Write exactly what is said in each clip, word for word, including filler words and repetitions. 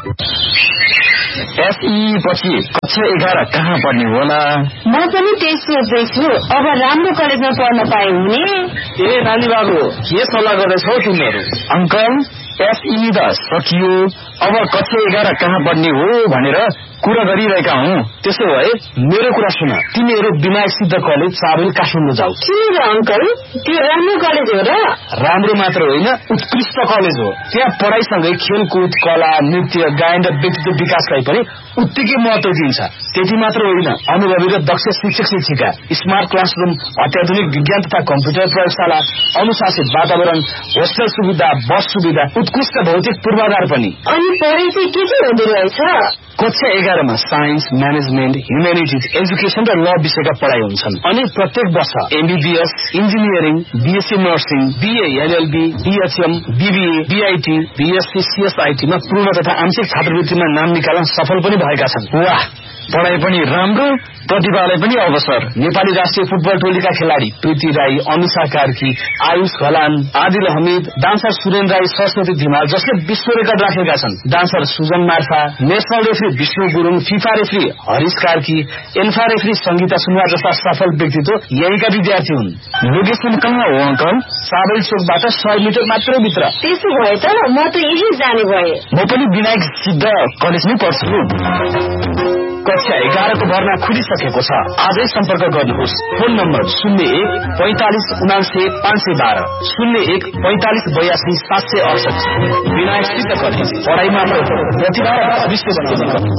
एसई पछि कक्षा एघार कहाँ पढ्ने होला? म पनि त्यही सोच्दैछु। अब राम्रो कलेजमा पढ्न पाए हुने। ए नानी बाबु, के सल्लाह गर्दैछौ तिमीहरू? अंकल, एसई त सकियो, अब कक्षा एघार कहाँ पढ्ने हो भनेर कुरा गरिरहेका हौ। त्यसो भए मेरो कुरा सुन, तिमीहरू विनायक सिद्ध कलेज साबेल काठमाडौँ जाऊ। के अंकल, त्यो राम्रो कलेज हो र? राम्रो मात्र होइन, उत्कृष्ट कलेज हो। त्यहाँ पढाइसँगै खेलकुद, कला, नृत्य, गायन र व्यक्तित्व विकासलाई पनि उत्तिकै महत्व दिन्छ। त्यति मात्र होइन, अनुभवी र दक्ष शिक्षक शिक्षिका, स्मार्ट क्लासरूम, अत्याधुनिक विज्ञान तथा कम्प्युटर प्रयोगशाला, अनुशासित वातावरण, होस्टेल सुविधा, बस सुविधा, उत्कृष्ट भौतिक पूर्वाधार पनि। अनि पढाइ चाहिँ के के हुँदो रहेछ? कक्षा एघारमा साइन्स, म्यानेजमेन्ट, ह्युमेनिटिज, एजुकेसन र ल विषयका पढाइ हुन्छन्। अनि प्रत्येक वर्ष MBBS, engineering, BSc nursing, BA, LLB, BHM, BBA, BIT, BSc, सीएसआईटीमा पूर्ण तथा आंशिक छात्रवृत्तिमा नाम निकाल्न सफल पनि भएका छन्। वाह, पढाइ पनि राम्रो, प्रतिभालाई पनि अवसर। नेपाली राष्ट्रिय फुटबल टोलीका खेलाड़ी प्रीति राई, अनुषा कार्की, आयुष घलान, आदिल हमिद, डान्सर सुरेन राई, सरस्वती धिमाल जसले विश्व रेकर्ड राखेका छन्, dancer Sujan Marpha, national referee Vishnu Gurung, FIFA referee Harish Karki, ANFA referee Sangeeta Sunuwar जस्ता सफल व्यक्तित्व यहीका विद्यार्थी हुन्। लोकेसन कहाँ हो अंकल? साबेल चोकबाट सय मिटर मात्रै भित्र। त्यसो भए त म त यही जाने भए। म पनि विनायक सिद्ध कलेजमै पढ्छु। कक्षा एघारको भर्ना खुलिसकेको छ। आजै सम्पर्क गर्नुहोस्। फोन नम्बर शून्य एक पैंतालिस उनासे पाँच सय बाह्र, शून्य एक पैंतालिस बयासी सात सय अडसठ। विनायक सिद्ध कलेज, पढाइ मात्र प्रतिभा र भविष्य बनाउने कलेज।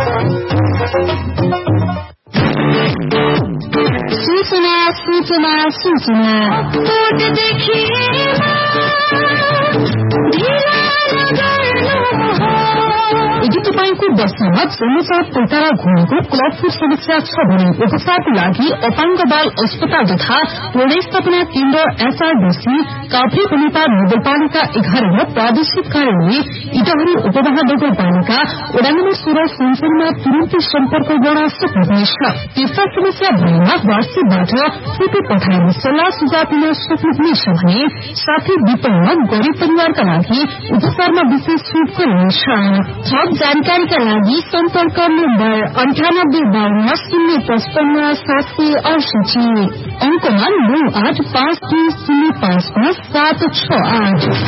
सूचना सूचना सूचना यदि तपाईँको बसमा समस्या पोतारा घुमेको क्लबको समस्या छ भने उपचारको लागि अपाङ्ग बाल अस्पताल तथा व्यवस्थापना केन्द्र एसआरडीसी काभ्रे उपनेता नगरपालिका एघार र प्रादेशिक कार्यालय इटहरी उपमहानगरपालिका वडा नम्बर सोह्र संसदमा तुरन्तै सम्पर्क गर्न सक्नुहुनेछ। त्यस्ता समस्या भएमा वाट्सएपबाट फोटो पठाएर सल्लाह सुझाव दिन सक्नुहुनेछ भने साथै विपन्न गरीब परिवारका लागि उपचारमा विशेष छुट गरिनेछ। थप जानकारीका लागि सम्पर्क नम्बर अन्ठानब्बे बाहन्न शून्य पचपन्न सात सय अडसठी, अङ्कमा नौ आठ पाँच दुई शून्य पाँच पाँच सात छ आठ।